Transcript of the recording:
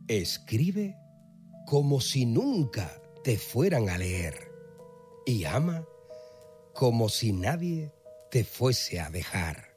Escribe como si nunca te fueran a leer y ama como si nadie te fuese a dejar.